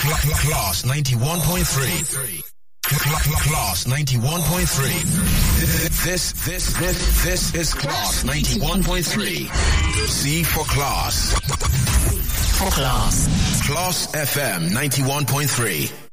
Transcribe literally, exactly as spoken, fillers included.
Class ninety-one point three. Class ninety-one point three. This, this, this, this is Class ninety-one point three. C for Class. For Class. Class F M ninety-one point three.